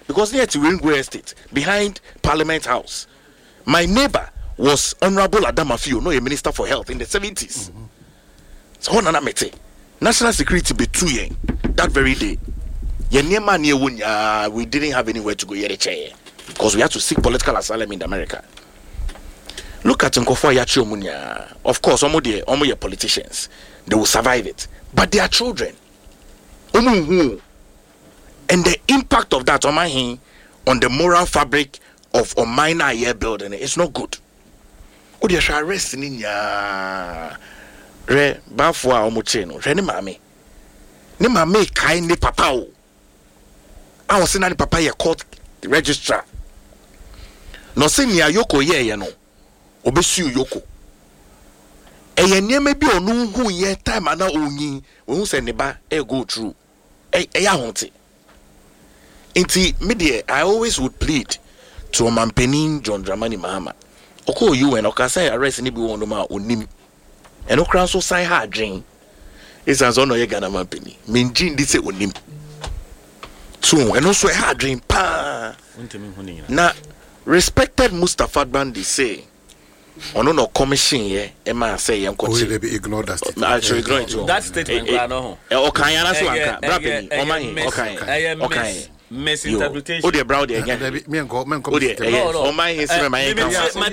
because near to Ringway Estate, behind Parliament House. My neighbor was Honorable Adama Fio, no a Minister for Health in the 70s. So national security be 2 years that very day. We didn't have anywhere to go here because we had to seek political asylum in America. Look at Nkofo Yachi Omunya. Of course, some of your politicians, they will survive it, but they are children. And the impact of that on the moral fabric of a minor year building is not good. Oh, they shall arrest in ya. Re bafwa omucheno. Re ni mame. Ni mame kai ni papa o. I was saying ni papa ye court registrar. No se ni ayoko ye no. Obesu yoko. Eye nieme bi onu hu ye time ana onyi. Ohun se ne ba e go through. Ya honte. Inti media I always would plead to Omanpenin John Dramani Mahama. Oko you and okasa arrest ni bi wonu ma onim. And okran so sign her dream. It's as on ye Ghana Mampeni. Minjin this onim. So and also her dream pa. Na respected Mustafa Bandi say ono no commission ye e ma say yan kwati. We be ignore that statement. I should ignore it. That statement no. Okay na so anka. Brapeni okay. Misinterpretation. Oh, the brown again. Me and go. Oh, my history, my income.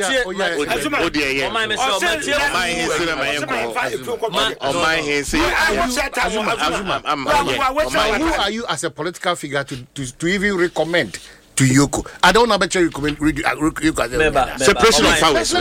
Who are you as a political figure to even recommend to Yoko? I don't know about you recommend Yoko. Separation of powers.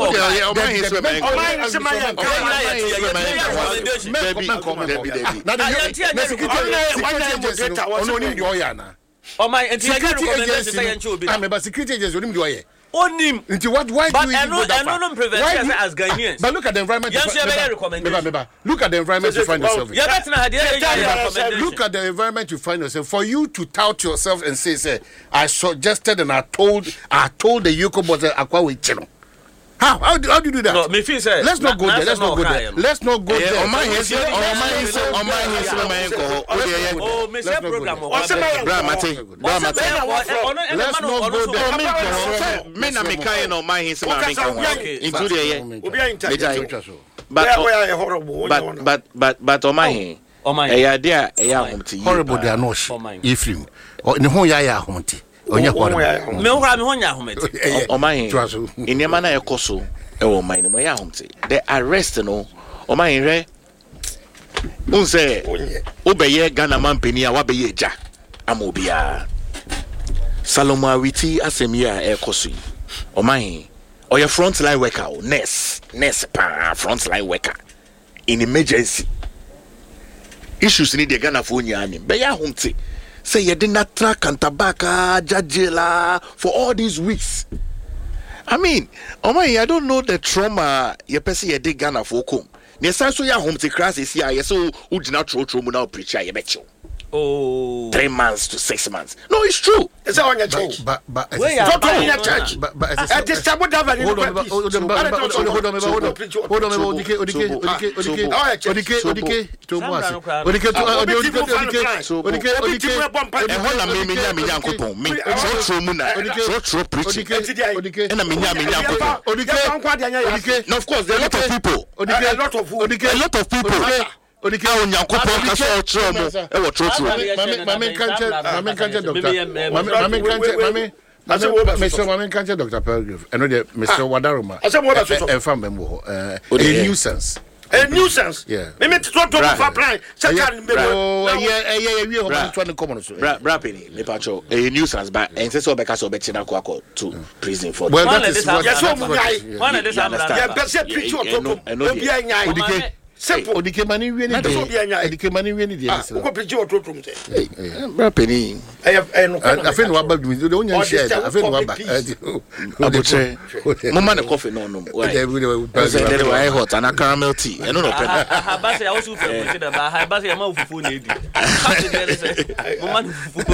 Security agents only do it. Onim. Why do you go that far? As Ghanaians. But look at the environment. Look at the environment you find yourself in. Look at the environment you find yourself. For you to tout yourself and say, I suggested and I told the Yoko boss Akwa with Chino. How do you do that? No, me feel say. Let's not go there. Let's not go there. On my hands. Oh, me say program. Let's not go there. Me na me kai no my hands into there. But on my hand. Idea horrible they are not. Ephraim. Or in the whole ya humpty. Onya horrible. Me honya humeti. O my in your manner ekoso e wo my no ya humpty. The arrest no o my re unse obeye Ghana Mampeni a wabeye ja amobia Salomo Awiti asemia ekoso o my or your frontline worker nurse pa frontline worker in emergency issues need the Ghana for nyani be ya humpty. Say you did not track Kantabaka, Jajela for all these weeks. I mean, I don't know the trauma you person you did Ghana for come. Ne so ya home to class is here, so who did not throw now preacher you bet you. Oh, 3 months to 6 months. No, it's true. It's on your church. But not on your church. But this time what have hold on. Of course, there are a lot of people. Odika onyankopon ka so otremo e wo trotro mame kanche Dr. Pelgrave eno de Mr. Wadaroma e fam membo a nuisance. A nuisance. Yeah. Me to for plan. Second we ho to common so. Bra penny me pacho a nuisance but en se so be ka so be china kwako to prison for. Well, that is what yes so mu guy. One of this yeah person preach to obi anyai. Simple. Odike mani we ni Odike mani we ni dey. Who preach to say. Bra penny. I feel no about we don't yan share. I feel no about. Abuche. Mama na coffee no. Why? There why hot and a caramel tea. No pen. Ha ba say I also feel consider ba ha ba say ma fufu na edi. Mama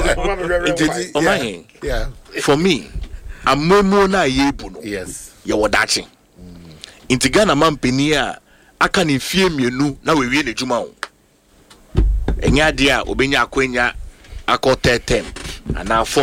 fufu. Yeah. For me, amomo na yebu no. Yes. Ye wadachi. Inti Ghana Mampeni a aka ne fie mienu na we wie ne djuma ho. Enya dia obenya akwenya akọ 10 ana